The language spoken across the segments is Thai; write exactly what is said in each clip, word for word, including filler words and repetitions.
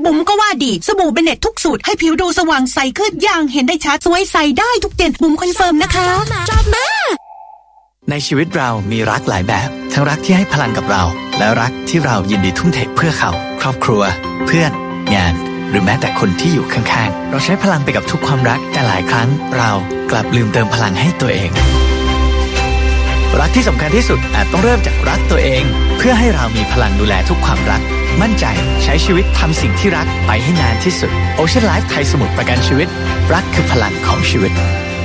บุ๋มก็ว่าดีสบู่เบเน็ตทุกสูตรให้ผิวดูสว่างใสขึ้นอย่างเห็นได้ชัดสวยใสได้ทุกเย็นบุ๋มคอนเฟิร์มนะคะในชีวิตเรามีรักหลายแบบทั้งรักที่ให้พลังกับเราและรักที่เรายินดีทุ่มเทเพื่อเขาครอบครัวเพื่อนงานหรือแม้แต่คนที่อยู่ข้างๆเราใช้พลังไปกับทุกความรักแต่หลายครั้งเรากลับลืมเติมพลังให้ตัวเองรักที่สำคัญที่สุดอาจต้องเริ่มจากรักตัวเองเพื่อให้เรามีพลังดูแลทุกความรักมั่นใจใช้ชีวิตทำสิ่งที่รักไปให้นานที่สุด Ocean Life ไทยสมุทรประกันชีวิตรักคือพลังของชีวิต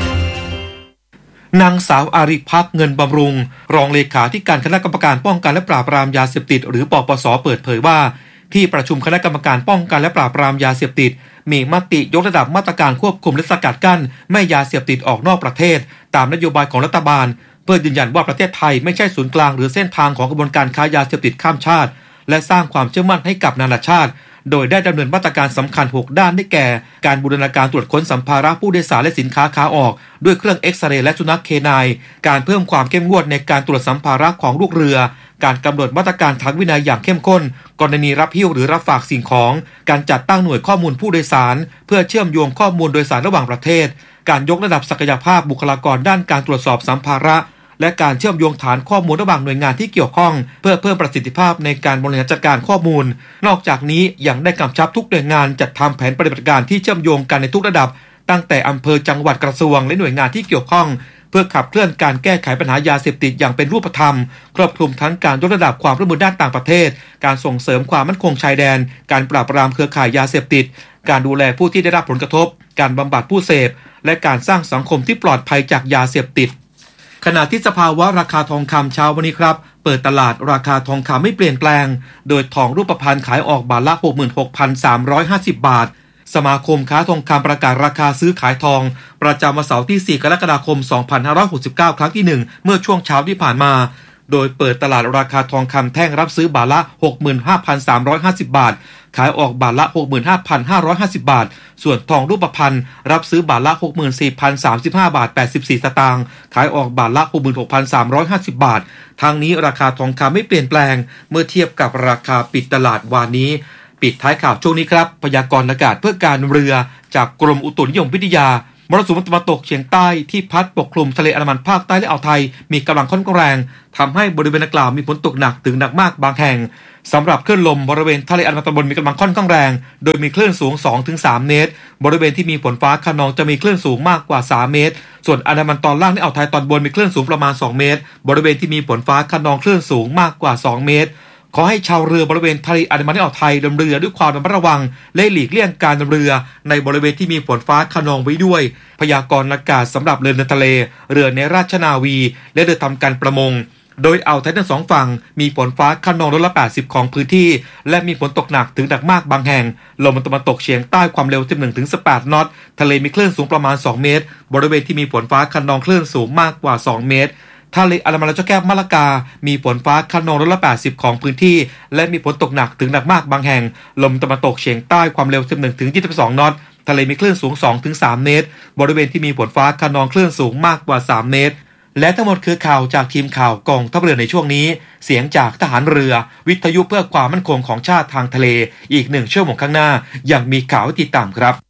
นางสาวอาริภักเงินบำรุงรองเลขาธิการคณะกรรมการป้องกันและปราบปรามยาเสพติดหรือปปส.เปิดเผยว่าที่ประชุมคณะกรรมการป้องกันและปราบปรามยาเสพติดมีมติยกระดับมาตรการควบคุมและสกัดกั้นไม่ยาเสพติดออกนอกประเทศตามนโยบายของรัฐบาลเพื่อยืนยันว่าประเทศไทยไม่ใช่ศูนย์กลางหรือเส้นทางของกระบวนการค้ายาเสพติดข้ามชาติและสร้างความเชื่อมั่นให้กับนานาชาติโดยได้ดำเนินมาตรการสำคัญหกด้านได้แก่การบูรณาการตรวจค้นสัมภาระผู้โดยสารและสินค้าขาออกด้วยเครื่องเอ็กซเรย์และสุนัขเคนายการเพิ่มความเข้มงวดในการตรวจสัมภาระของลูกเรือการกำหนดมาตรการทางวินัยอย่างเข้มข้นกรณีรับหิ้วหรือรับฝากสิ่งของการจัดตั้งหน่วยข้อมูลผู้โดยสารเพื่อเชื่อมโยงข้อมูลโดยสารระหว่างประเทศการยกระดับศักยภาพบุคลากรด้านการตรวจสอบสัมภาระและการเชื่อมโยงฐานข้อมูลระหว่างหน่วยงานที่เกี่ยวข้องเพื่อเพิ่มประสิทธิภาพในการบริหารจัดการข้อมูลนอกจากนี้ยังได้กำชับทุกหน่วยงานจัดทำแผนปฏิบัติการที่เชื่อมโยงกันในทุกระดับตั้งแต่อำเภอจังหวัดกระทรวงและหน่วยงานที่เกี่ยวข้องเพื่อขับเคลื่อนการแก้ไขปัญหายาเสพติดอย่างเป็นรูปธรรมครอบคลุมทั้งการยกระดับความร่วมมือด้านต่างประเทศการส่งเสริมความมั่นคงชายแดนการปราบปรามเครือข่ายยาเสพติดการดูแลผู้ที่ได้รับผลกระทบการบำบัดผู้เสพและการสร้างสังคมที่ปลอดภัยจากยาเสพติดขณะที่สภาวะราคาทองคำเช้าวันนี้ครับเปิดตลาดราคาทองคำไม่เปลี่ยนแปลงโดยทองรูปพรรณขายออกบาทละ หกหมื่นหกพันสามร้อยห้าสิบ บาทสมาคมค้าทองคำประกาศราคาซื้อขายทองประจำวันเสาร์ที่สี่กรกฎาคมสองพันห้าร้อยหกสิบเก้าครั้งที่หนึ่งเมื่อช่วงเช้าที่ผ่านมาโดยเปิดตลาดราคาทองคำแท่งรับซื้อบาทละ หกหมื่นห้าพันสามร้อยห้าสิบ บาทขายออกบาทละ หกหมื่นห้าพันห้าร้อยห้าสิบ บาทส่วนทองรูปพรรณรับซื้อบาทละ หกหมื่นสี่พันสามสิบห้า บาทแปดสิบสี่สตางค์ขายออกบาทละ หกหมื่นหกพันสามร้อยห้าสิบ บาททางนี้ราคาทองคำไม่เปลี่ยนแปลงเมื่อเทียบกับราคาปิดตลาดวานนี้ปิดท้ายข่าวช่วงนี้ครับพยากรณ์อากาศเพื่อการเรือจากกรมอุตุนิยมวิทยามรสุมตะวันตกเฉียงใต้ที่พัดปกคลุมทะเลอันดามันภาคใต้และอ่าวไทยมีกำลังค่อนข้างแรงทำให้บริเวณดังกล่าวมีฝนตกหนักถึงหนักมากบางแห่งสำหรับคลื่นลมบริเวณทะเลอันดามันตอนบนมีกำลังค่อนข้างแรงโดยมีคลื่นสูง สองถึงสาม เมตรบริเวณที่มีฝนฟ้าคะนองจะมีคลื่นสูงมากกว่าสามเมตรส่วนอันดามันตอนล่างและอ่าวไทยตอนบนมีคลื่นสูงประมาณสองเมตรบริเวณที่มีฝนฟ้าคะนองคลื่นสูงมากกว่าสองเมตรขอให้ชาวเรือบริเวณทะเลอันดามันและอ่าวไทยเดินเรือด้วยความระมัดระวังและหลีกเลี่ยงการเดินเรือในบริเวณที่มีฝนฟ้าคะนองไว้ด้วยพยากรณ์อากาศสำหรับเรือในทะเลเรือในราชนาวีและเรือทำการประมงโดยอ่าวไทยทั้งสองฝั่งมีฝนฟ้าคะนองร้อยละแปดสิบของพื้นที่และมีฝนตกหนักถึงหนักมากบางแห่งลมตะวันตกเฉียงใต้ความเร็วสิบเอ็ดถึงสิบแปดนอตทะเลมีคลื่นสูงประมาณสองเมตรบริเวณที่มีฝนฟ้าคะนองคลื่นสูงมากกว่าสองเมตรทะเลอันดามันและเจ้าแก้วมะละกามีฝนฟ้าคะนองร้อยละแปดสิบของพื้นที่และมีฝนตกหนักถึงหนักมากบางแห่งลมตะวันตกเฉียงใต้ความเร็วสิบเอ็ดถึงยี่สิบสองนอตทะเลมีคลื่นสูง สองถึงสาม เมตรบริเวณที่มีฝนฟ้าคะนองคลื่นสูงมากกว่าสามเมตรและทั้งหมดคือข่าวจากทีมข่าวกองทัพเรือในช่วงนี้เสียงจากทหารเรือวิทยุเพื่อความมั่นคงของชาติทางทะเลอีกหนึ่งชั่วโมงข้างหน้ายังมีข่าวให้ติดตามครับ